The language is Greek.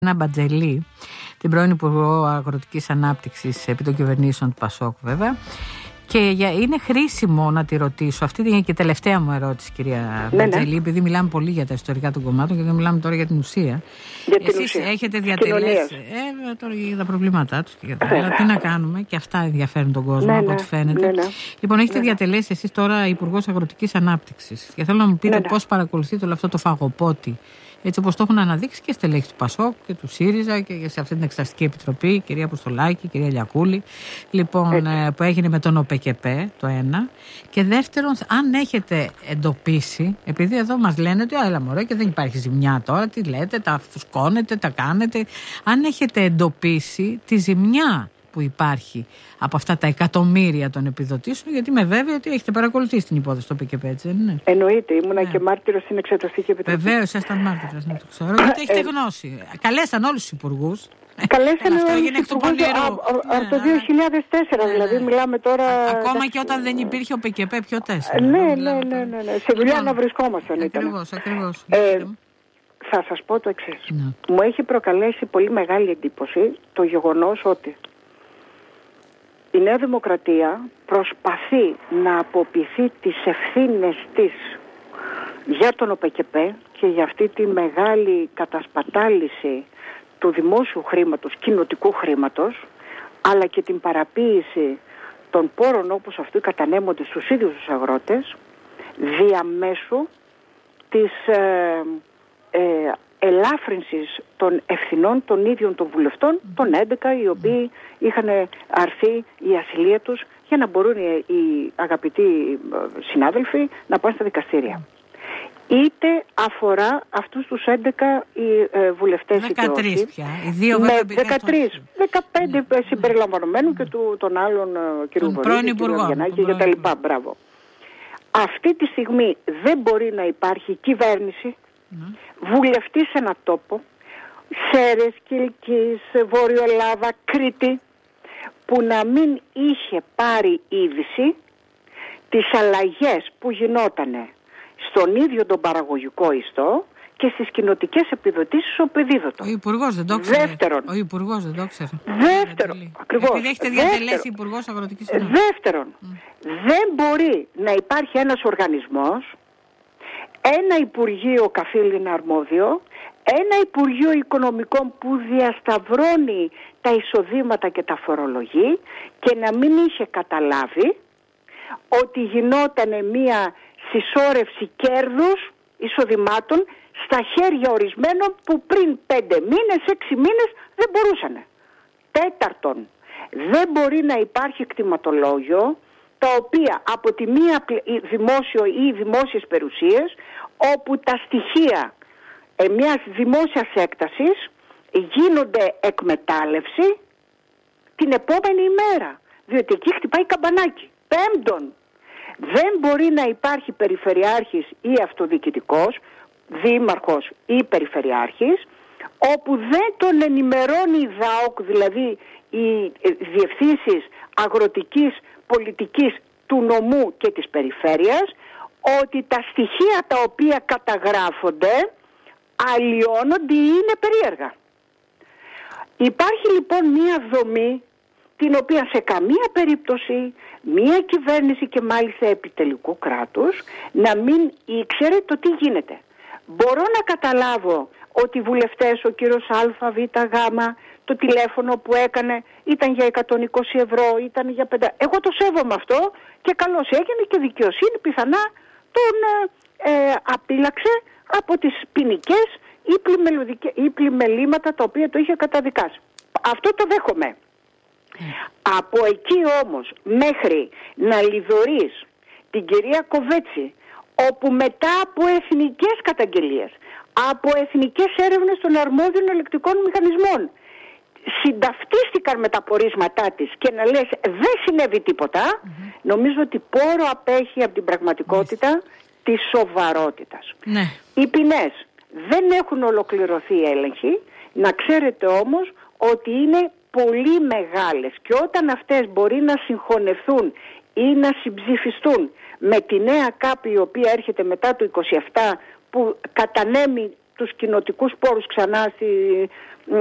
Ένα Μπατζελή, την πρώην Υπουργό Αγροτικής Ανάπτυξης επί των κυβερνήσεων του Πασόκ, βέβαια. Και είναι χρήσιμο να τη ρωτήσω. Αυτή είναι και η τελευταία μου ερώτηση, κυρία Μπατζελή, επειδή μιλάμε πολύ για τα ιστορικά των κομμάτων και δεν μιλάμε τώρα για την ουσία. Εσείς έχετε διατελέσει τώρα για τα προβλήματά τους και για τα άλλα. Τι να κάνουμε, και αυτά ενδιαφέρουν τον κόσμο από ό,τι φαίνεται. Λοιπόν, έχετε διατελέσει εσείς τώρα Υπουργός Αγροτικής Ανάπτυξης. Και θέλω να μου πείτε πώς παρακολουθείτε όλο αυτό το φαγοπότι. Έτσι όπως το έχουν αναδείξει και στελέχη του Πασόκ και του ΣΥΡΙΖΑ και σε αυτή την Εξεταστική Επιτροπή, κυρία Αποστολάκη, κυρία Λιακούλη, λοιπόν, που έγινε με τον ΟΠΕΚΕΠΕ, το ένα. Και δεύτερον, αν έχετε εντοπίσει, επειδή εδώ μας λένε ότι έλα μωρέ και δεν υπάρχει ζημιά τώρα, τι λέτε, τα φουσκώνετε, τα κάνετε. Αν έχετε εντοπίσει τη ζημιά που υπάρχει από αυτά τα εκατομμύρια των επιδοτήσεων, γιατί είμαι βέβαιη ότι έχετε παρακολουθήσει την υπόθεση του ΟΠΕΚΕΠΕ, έτσι δεν είναι? Εννοείται, ήμουνα και μάρτυρος στην Εξεταστική Επιτροπή. Βεβαίως, ήσασταν μάρτυρος, να το ξέρω. Γιατί έχετε γνώση. Καλέσαν όλους τους υπουργούς. Καλέσαν όλους τους υπουργούς από το 2004, δηλαδή μιλάμε τώρα. Ακόμα και όταν δεν υπήρχε ΟΠΕΚΕΠΕ, πιο 4. Ναι. Σε δουλειά να βρισκόμασταν. Ακριβώς. Θα σας πω το εξής. Μου έχει προκαλέσει πολύ μεγάλη εντύπωση το γεγονός ότι η Νέα Δημοκρατία προσπαθεί να αποποιηθεί τις ευθύνες της για τον ΟΠΕΚΕΠΕ και για αυτή τη μεγάλη κατασπατάληση του δημόσιου χρήματος, κοινοτικού χρήματος, αλλά και την παραποίηση των πόρων όπως αυτοί κατανέμονται στους ίδιους τους αγρότες, διαμέσου της ελάφρυνσης των ευθυνών των ίδιων των βουλευτών, των 11, οι οποίοι είχαν αρθεί η ασυλία τους για να μπορούν οι αγαπητοί συνάδελφοι να πάνε στα δικαστήρια. Είτε αφορά αυτούς τους 11 οι βουλευτές 13 πια. Οι δύο με 15 συμπεριλαμβανομένου και των άλλων κ. Βορύδη, κ. Γιαννάκη και τα λοιπά. Μπράβο. Αυτή τη στιγμή δεν μπορεί να υπάρχει κυβέρνηση, βουλευτή σε ένα τόπο, Σέρρες, Κιλκής, Βόρειο Ελλάδα, Κρήτη, που να μην είχε πάρει είδηση τις αλλαγές που γινότανε στον ίδιο τον παραγωγικό ιστό και στις κοινοτικές επιδοτήσεις ο παιδίδωτο. Ο Υπουργός δεν το ξέρει. Δεύτερον. Ακριβώς. Επειδή έχετε διατελέσει Υπουργός Αγροτικής Ανάπτυξης. Δεύτερον, δεν μπορεί να υπάρχει ένας οργανισμός, ένα Υπουργείο καθήλυνα αρμόδιο, ένα Υπουργείο Οικονομικών που διασταυρώνει τα εισοδήματα και τα φορολογεί και να μην είχε καταλάβει ότι γινότανε μία συσσόρευση κέρδους εισοδημάτων στα χέρια ορισμένων που πριν 5 μήνες, 6 μήνες δεν μπορούσαν. Τέταρτον, δεν μπορεί να υπάρχει κτηματολόγιο τα οποία από τη μία δημόσιο ή δημόσιες περιουσίες, όπου τα στοιχεία μιας δημόσιας έκτασης γίνονται εκμετάλλευση την επόμενη ημέρα, διότι εκεί χτυπάει καμπανάκι. Πέμπτον, δεν μπορεί να υπάρχει περιφερειάρχης ή αυτοδιοικητικός, δήμαρχος ή περιφερειάρχης, όπου δεν τον ενημερώνει η ΔΑΟΚ, δηλαδή οι διευθύνσεις αγροτικής πολιτικής του νομού και της περιφέρειας, ότι τα στοιχεία τα οποία καταγράφονται αλλοιώνονται ή είναι περίεργα. Υπάρχει λοιπόν μία δομή την οποία σε καμία περίπτωση μία κυβέρνηση και μάλιστα επιτελικού κράτους να μην ήξερε το τι γίνεται. Μπορώ να καταλάβω ότι οι βουλευτές, ο κύριος Α, Β, Γ, το τηλέφωνο που έκανε ήταν για 120 ευρώ, ήταν για 5. Εγώ το σέβομαι αυτό και καλώς έγινε και δικαιοσύνη πιθανά τον απείλαξε από τις ποινικές ή πλημελήματα τα οποία το είχε καταδικάσει. Αυτό το δέχομαι. Από εκεί όμως μέχρι να λιδωρείς την κυρία Κοβέτση, όπου μετά από εθνικές καταγγελίες, από εθνικές έρευνες των αρμόδιων ελεκτικών μηχανισμών συνταυτίστηκαν με τα πορίσματά της και να λες δεν συνέβη τίποτα, νομίζω ότι πόρο απέχει από την πραγματικότητα της σοβαρότητας. Οι ποινές δεν έχουν ολοκληρωθεί οι έλεγχοι, να ξέρετε όμως ότι είναι πολύ μεγάλες και όταν αυτές μπορεί να συγχωνευτούν ή να συμψηφιστούν με τη νέα ΚΑΠ η οποία έρχεται μετά το 27 που κατανέμει τους κοινοτικούς πόρους ξανά